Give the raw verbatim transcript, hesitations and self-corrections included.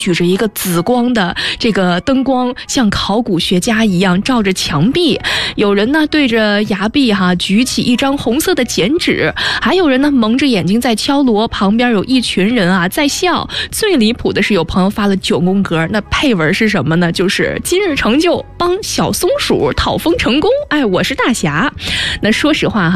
举着一个紫光的这个灯光，像考古学家一样照着墙壁。有人呢对着崖壁哈举起一张红色的剪纸，还有人呢蒙着眼睛在敲锣，旁边有一群人啊在笑。最离谱的是有朋友发了九宫格，那配文是什么呢？就是今日成就帮小松鼠讨封成功，哎，我是大侠。那说实话哈。